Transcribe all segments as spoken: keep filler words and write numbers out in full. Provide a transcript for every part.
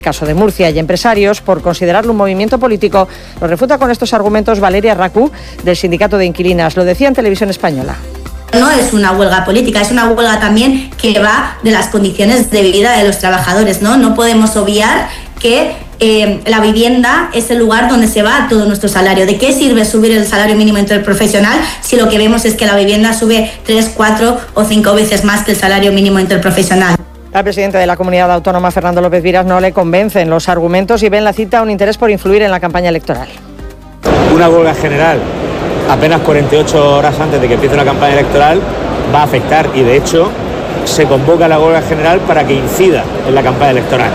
Caso de Murcia y empresarios por considerarlo un movimiento político. Lo refuta con estos argumentos Valeria Racú, del Sindicato de Inquilinas. Lo decía en Televisión Española. No es una huelga política, es una huelga también que va de las condiciones de vida de los trabajadores, ¿no? No podemos obviar que eh, la vivienda es el lugar donde se va todo nuestro salario. ¿De qué sirve subir el salario mínimo interprofesional si lo que vemos es que la vivienda sube tres, cuatro o cinco veces más que el salario mínimo interprofesional? Al presidente de la Comunidad Autónoma, Fernando López Viras, no le convencen los argumentos y ve en la cita un interés por influir en la campaña electoral. Una huelga general apenas cuarenta y ocho horas antes de que empiece una campaña electoral va a afectar, y de hecho se convoca la huelga general para que incida en la campaña electoral.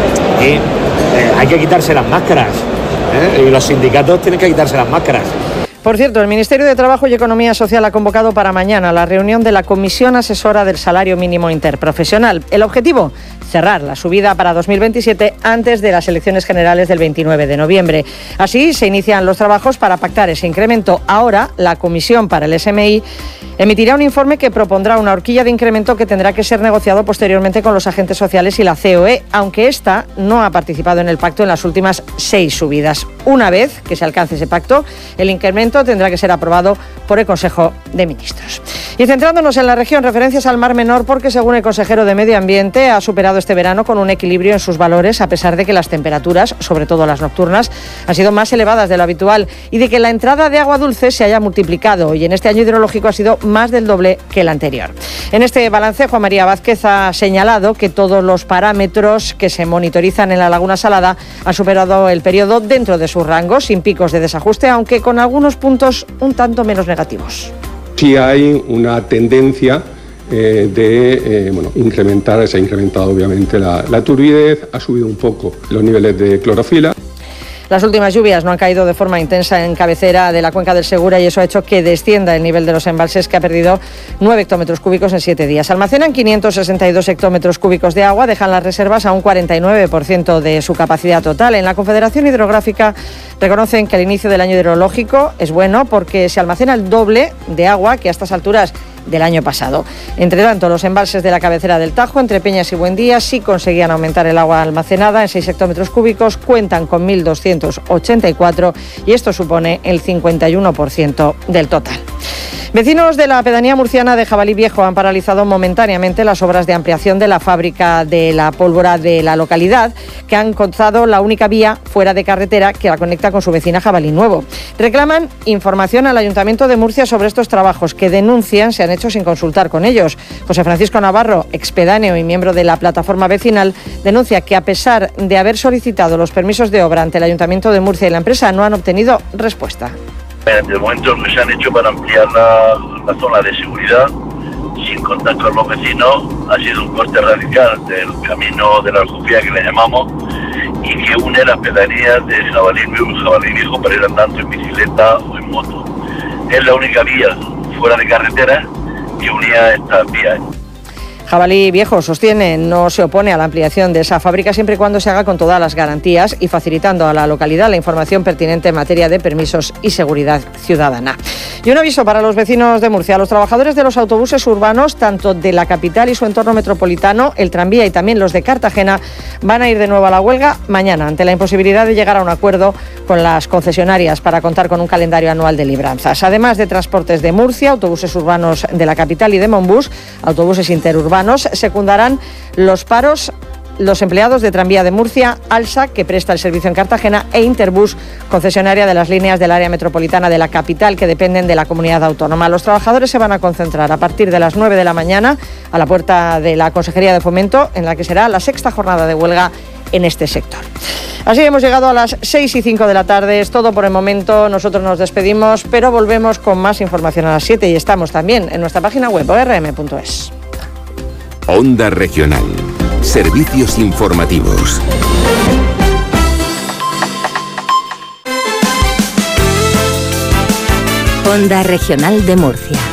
Y eh, hay que quitarse las máscaras, ¿eh? Y los sindicatos tienen que quitarse las máscaras. Por cierto, el Ministerio de Trabajo y Economía Social ha convocado para mañana la reunión de la Comisión Asesora del Salario Mínimo Interprofesional. El objetivo, cerrar la subida para dos mil veintisiete antes de las elecciones generales del veintinueve de noviembre. Así se inician los trabajos para pactar ese incremento. Ahora, la Comisión para el S M I emitirá un informe que propondrá una horquilla de incremento que tendrá que ser negociado posteriormente con los agentes sociales y la C O E, aunque esta no ha participado en el pacto en las últimas seis subidas. Una vez que se alcance ese pacto, el incremento tendrá que ser aprobado por el Consejo de Ministros. Y centrándonos en la región, referencias al Mar Menor, porque según el consejero de Medio Ambiente ha superado este verano con un equilibrio en sus valores, a pesar de que las temperaturas, sobre todo las nocturnas, han sido más elevadas de lo habitual y de que la entrada de agua dulce se haya multiplicado, y en este año hidrológico ha sido más del doble que el anterior. En este balance, Juan María Vázquez ha señalado que todos los parámetros que se monitorizan en la Laguna Salada han superado el periodo dentro de sus rangos, sin picos de desajuste, aunque con algunos puntos un tanto menos negativos. Sí hay una tendencia eh, de eh, bueno, incrementar, se ha incrementado obviamente la, la turbidez, ha subido un poco los niveles de clorofila. Las últimas lluvias no han caído de forma intensa en cabecera de la cuenca del Segura y eso ha hecho que descienda el nivel de los embalses, que ha perdido nueve hectómetros cúbicos en siete días. Almacenan quinientos sesenta y dos hectómetros cúbicos de agua, dejan las reservas a un cuarenta y nueve por ciento de su capacidad total. En la Confederación Hidrográfica reconocen que el inicio del año hidrológico es bueno porque se almacena el doble de agua que a estas alturas del año pasado. Entre tanto, los embalses de la cabecera del Tajo, entre Peñas y Buendía, sí conseguían aumentar el agua almacenada en seis hectómetros cúbicos, cuentan con mil doscientos ochenta y cuatro y esto supone el cincuenta y uno por ciento del total. Vecinos de la pedanía murciana de Jabalí Viejo han paralizado momentáneamente las obras de ampliación de la fábrica de la pólvora de la localidad, que han cortado la única vía fuera de carretera que la conecta con su vecina Jabalí Nuevo. Reclaman información al Ayuntamiento de Murcia sobre estos trabajos, que denuncian se han hecho sin consultar con ellos. José Francisco Navarro, expedáneo y miembro de la plataforma vecinal, denuncia que a pesar de haber solicitado los permisos de obra ante el Ayuntamiento de Murcia y la empresa, no han obtenido respuesta. De momento lo que se han hecho para ampliar la, la zona de seguridad, sin contar con los vecinos, ha sido un corte radical del camino de la Alcufía, que le llamamos, y que une las pedanías de Jabalí Nuevo y Jabalí Viejo para ir andando en bicicleta o en moto. Es la única vía fuera de carretera que unía estas vías. Jabalí Viejo sostiene no se opone a la ampliación de esa fábrica siempre y cuando se haga con todas las garantías y facilitando a la localidad la información pertinente en materia de permisos y seguridad ciudadana. Y un aviso para los vecinos de Murcia. Los trabajadores de los autobuses urbanos, tanto de la capital y su entorno metropolitano, el tranvía y también los de Cartagena, van a ir de nuevo a la huelga mañana ante la imposibilidad de llegar a un acuerdo con las concesionarias para contar con un calendario anual de libranzas. Además de transportes de Murcia, autobuses urbanos de la capital y de Monbús, autobuses interurbanos, secundarán los paros los empleados de Tranvía de Murcia, ALSA, que presta el servicio en Cartagena, e Interbús, concesionaria de las líneas del área metropolitana de la capital, que dependen de la comunidad autónoma. Los trabajadores se van a concentrar a partir de las nueve de la mañana a la puerta de la Consejería de Fomento, en la que será la sexta jornada de huelga en este sector. Así hemos llegado a las seis y cinco de la tarde. Es todo por el momento. Nosotros nos despedimos, pero volvemos con más información a las siete y estamos también en nuestra página web o r m punto es. Onda Regional. Servicios informativos. Onda Regional de Murcia.